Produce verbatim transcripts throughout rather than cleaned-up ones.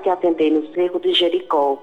te atender no Cerro de Jericó.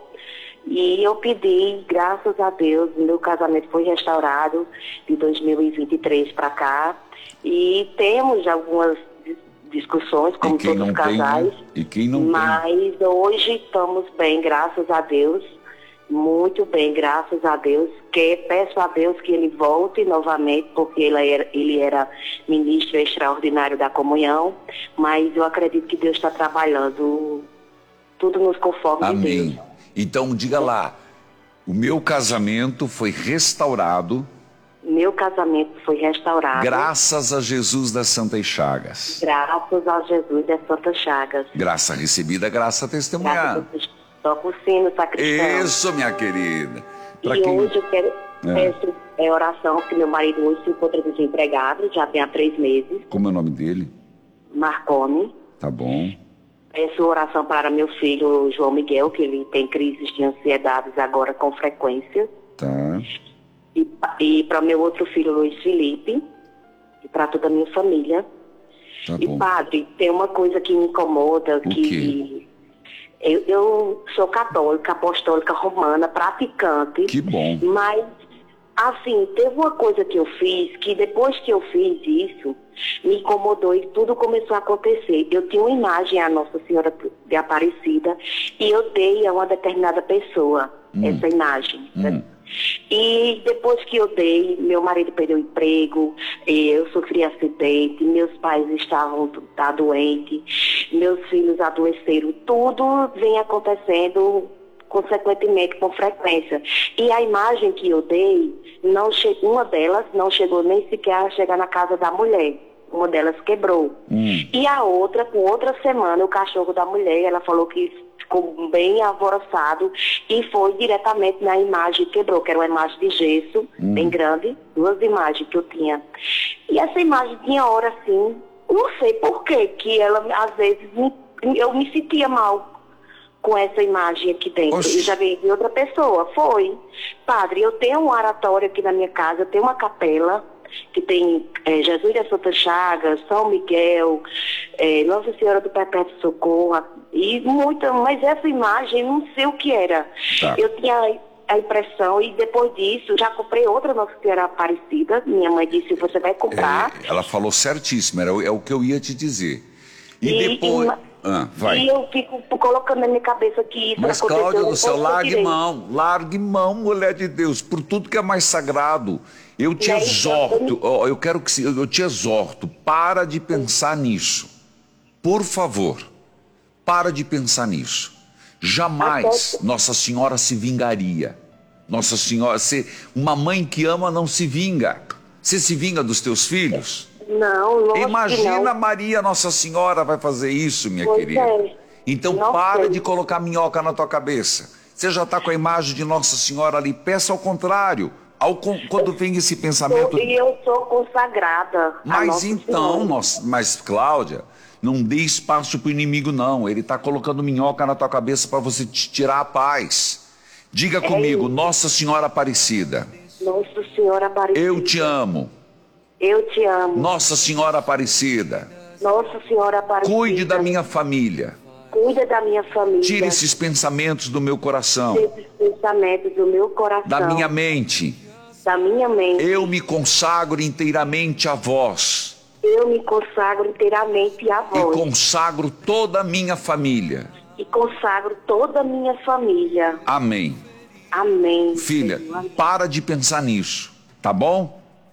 E eu pedi, graças a Deus, meu casamento foi restaurado de dois mil e vinte e três para cá. E temos algumas discussões, como todos os casais. Tem, né? E quem não mas tem? hoje estamos bem, graças a Deus. Muito bem, graças a Deus. Que peço a Deus que ele volte novamente, porque ele era, ele era ministro extraordinário da comunhão. Mas eu acredito que Deus está trabalhando tudo nos conforme de Deus. Amém. Então diga lá, o meu casamento foi restaurado. Meu casamento foi restaurado. Graças a Jesus das Santas Chagas. Graças a Jesus das Santas Chagas. Graça recebida, graça testemunhada. Toca o sino, sacristão. Isso, minha querida. Pra e quem... hoje eu quero é. peço é, oração, porque meu marido hoje se encontra desempregado, já tem há três meses. Como é o nome dele? Marconi. Tá bom. Peço oração para meu filho João Miguel, que ele tem crises de ansiedades agora com frequência. Tá. E, e para meu outro filho, Luiz Felipe. E para toda a minha família. Tá e bom. padre, tem uma coisa que me incomoda, O que quê? eu, eu sou católica, apostólica romana, praticante. Que bom. Mas, assim, teve uma coisa que eu fiz, que depois que eu fiz isso, me incomodou e tudo começou a acontecer. Eu tinha uma imagem à Nossa Senhora de Aparecida e eu dei a uma determinada pessoa hum. essa imagem. Hum. Né? E depois que eu dei, meu marido perdeu o emprego, eu sofri acidente, meus pais estavam tá, doentes, meus filhos adoeceram, tudo vem acontecendo consequentemente com frequência. E a imagem que eu dei, não che- uma delas não chegou nem sequer a chegar na casa da mulher. Uma delas quebrou. Hum. E a outra, com outra semana, o cachorro da mulher, ela falou que ficou bem alvoroçado e foi diretamente na imagem que quebrou, que era uma imagem de gesso, hum. bem grande, duas imagens que eu tinha. E essa imagem tinha hora assim, não sei por quê, que ela, às vezes, me, eu me sentia mal com essa imagem aqui dentro. Oxi. Eu já vi de outra pessoa. Foi. Padre, eu tenho um oratório aqui na minha casa, eu tenho uma capela que tem é, Jesus das Santas Chagas, São Miguel, é, Nossa Senhora do Perpétuo Socorro, e muita, mas essa imagem, não sei o que era. Tá. Eu tinha a impressão, e depois disso, já comprei outra Nossa Senhora Aparecida, minha mãe disse, você vai comprar. É, ela falou certíssimo, era, é o que eu ia te dizer. E, E- depois... e- Ah, vai. E eu fico colocando na minha cabeça que isso Mas, aconteceu. Cláudia do eu céu, não largue tirei. mão, largue mão, mulher de Deus, por tudo que é mais sagrado. Eu te Né, exorto, então, ó, eu quero que se- eu te exorto, para de pensar nisso. Por favor, para de pensar nisso. Jamais Até- Nossa Senhora se vingaria. Nossa Senhora, se, uma mãe que ama não se vinga. Você se vinga dos teus filhos? Não, lógico que Imagina não. Maria, Nossa Senhora, vai fazer isso, minha Pois querida. é. Então Não para sei. de colocar minhoca na tua cabeça. Você já está com a imagem de Nossa Senhora ali, peça ao contrário. Ao con- quando vem esse pensamento... E eu sou consagrada. a Mas Nossa então, Senhora. nossa, mas Cláudia, não dê espaço para o inimigo não. Ele está colocando minhoca na tua cabeça para você te tirar a paz. Diga comigo, isso. Nossa Senhora Aparecida, Nossa Senhora Aparecida. eu te amo. Eu te amo. Nossa Senhora Aparecida, Nossa Senhora Aparecida. cuide da minha família. Cuida da minha família. Tire esses pensamentos do meu coração, Esses pensamentos do meu coração. da minha mente. Da minha mente. Eu me consagro inteiramente a vós Eu me consagro inteiramente a e vós. consagro toda a minha família. E consagro toda a minha família. Amém. Amém. Filha, Senhor. para de pensar nisso, tá bom?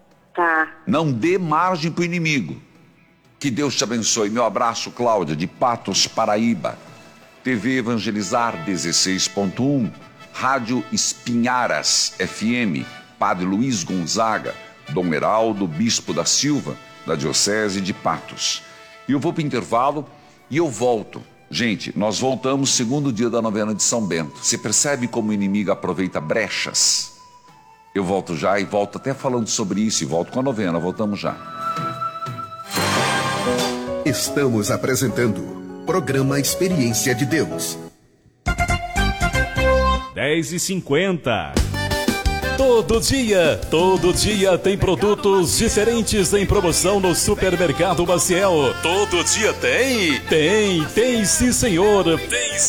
Tá. Não dê margem para o inimigo. Que Deus te abençoe. Meu abraço, Cláudia, de Patos, Paraíba. T V Evangelizar dezesseis ponto um, Rádio Espinharas F M, Padre Luiz Gonzaga, Dom Heraldo, Bispo da Silva, da Diocese de Patos. E eu vou para o intervalo e eu volto. Gente, nós voltamos segundo dia da novena de São Bento. Você percebe como o inimigo aproveita brechas? Eu volto já e volto até falando sobre isso e volto com a novena. Voltamos já. Estamos apresentando Programa Experiência de Deus. dez e cinquenta. Todo dia, todo dia tem produtos diferentes em promoção no Supermercado Maciel. Todo dia tem? Tem, tem sim senhor. Tem